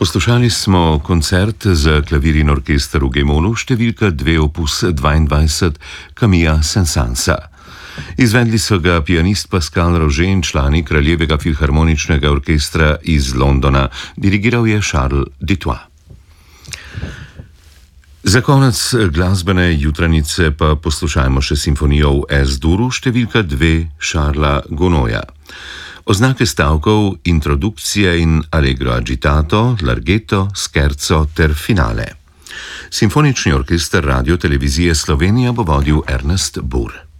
Poslušali smo koncert za klavir in orkester v G-molu številka 2 opus 22 Camilla Saint-Sansa. Izvedli so ga pianist Pascal Roger in člani Kraljevega filharmoničnega orkestra iz Londona. Dirigiral je Charles Dutoit. Za konec glasbene jutranice pa poslušajmo še simfonijo v S-duru številka 2 Charlesa Gounodja. Oznake stavkov, introdukcije in allegro agitato, larghetto, scherzo ter finale. Simfonični orkester Radio Televizije Slovenija bo vodil Ernest Buhr.